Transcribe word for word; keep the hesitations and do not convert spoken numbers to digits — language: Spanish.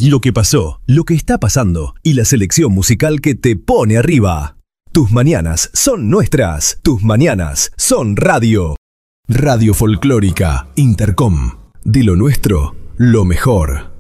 lo que pasó, lo que está pasando y la selección musical que te pone arriba. Tus mañanas son nuestras, tus mañanas son radio. Radio Folclórica Intercom. De lo nuestro, lo mejor.